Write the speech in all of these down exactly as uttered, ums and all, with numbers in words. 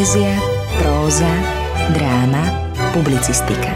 Poézia, próza, dráma, publicistika.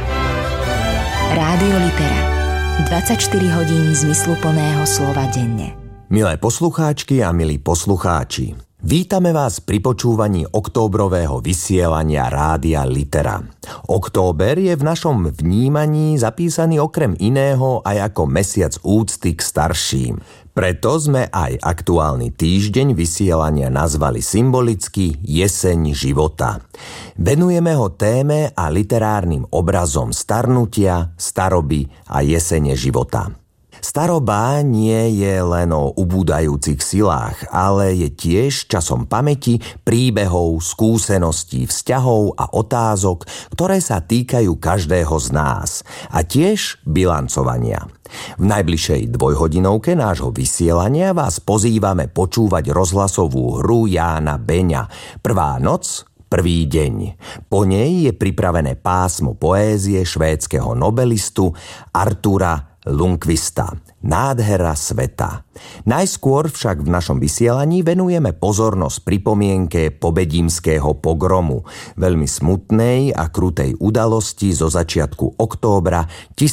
Rádio Litera. dvadsaťštyri hodín zmysluplného slova denne. Milé poslucháčky a milí poslucháči, vítame vás pri počúvaní októbrového vysielania Rádia Litera. Október je v našom vnímaní zapísaný okrem iného aj ako mesiac úcty k starším. Preto sme aj aktuálny týždeň vysielania nazvali symbolicky Jeseň života. Venujeme ho téme a literárnym obrazom starnutia, staroby a jesene života. Staroba nie je len o ubúdajúcich silách, ale je tiež časom pamäti, príbehov, skúseností, vzťahov a otázok, ktoré sa týkajú každého z nás a tiež bilancovania. V najbližšej dvojhodinovke nášho vysielania vás pozývame počúvať rozhlasovú hru Jána Beňa Prvá noc, prvý deň. Po nej je pripravené pásmo poézie švédskeho nobelistu Artura Lundqvista. Nádhera sveta. Najskôr však v našom vysielaní venujeme pozornosť pripomienke pobedímskeho pogromu, veľmi smutnej a krutej udalosti zo začiatku októbra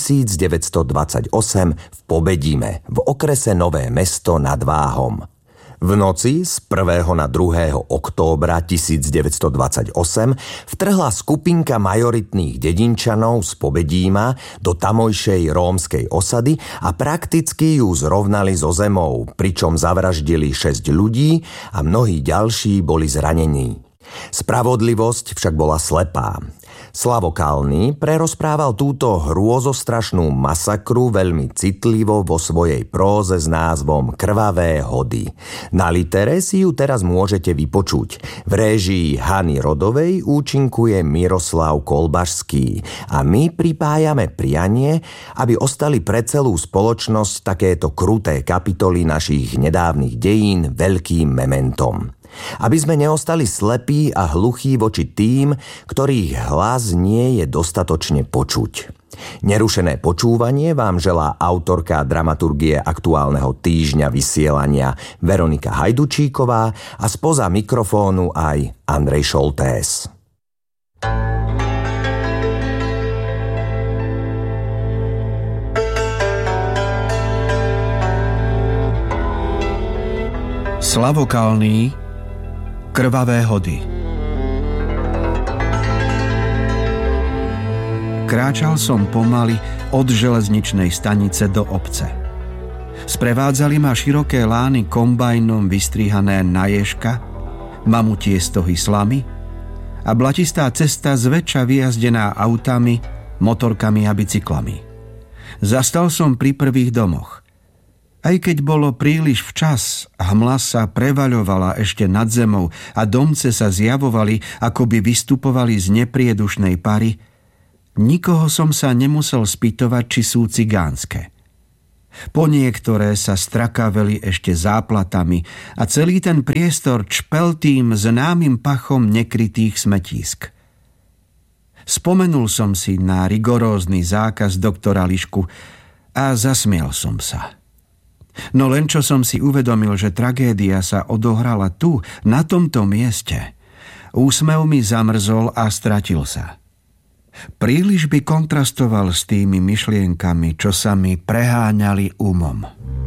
tisícdeväťstodvadsaťosem v Pobedíme, v okrese Nové Mesto nad Váhom. V noci z prvého na druhého októbra tisícdeväťstodvadsaťosem vtrhla skupinka majoritných dedinčanov z Pobedíma do tamojšej rómskej osady a prakticky ju zrovnali so zemou, pričom zavraždili šesť ľudí a mnohí ďalší boli zranení. Spravodlivosť však bola slepá. Slavo Kalný prerozprával túto hrôzostrašnú masakru veľmi citlivo vo svojej próze s názvom Krvavé hody. Na Litere si ju teraz môžete vypočuť. V réžii Hany Rodovej účinkuje Miroslav Kolbašský a my pripájame prianie, aby ostali pre celú spoločnosť takéto kruté kapitoly našich nedávnych dejín veľkým mementom. Aby sme neostali slepí a hluchí voči tým, ktorých hlas nie je dostatočne počuť. Nerušené počúvanie vám želá autorka dramaturgie aktuálneho týždňa vysielania Veronika Hajdučíková a spoza mikrofónu aj Andrej Šoltés. Slavo Kalný, Krvavé hody. Kráčal som pomaly od železničnej stanice do obce. Sprevádzali ma široké lány kombajnom vystrihané na ježka, mamutie stohy slamy a blatistá cesta zväčša vyjazdená autami, motorkami a bicyklami. Zastal som pri prvých domoch. Aj keď bolo príliš včas, hmla sa prevaľovala ešte nad zemou a domce sa zjavovali, ako by vystupovali z nepriedušnej pary, nikoho som sa nemusel spýtovať, či sú cigánske. Po niektoré sa strakaveli ešte záplatami a celý ten priestor čpel tým známym pachom nekrytých smetísk. Spomenul som si na rigorózny zákaz doktora Lišku a zasmial som sa. No len čo som si uvedomil, že tragédia sa odohrala tu, na tomto mieste, úsmev mi zamrzol a stratil sa. Príliš by kontrastoval s tými myšlienkami, čo sa mi preháňali umom.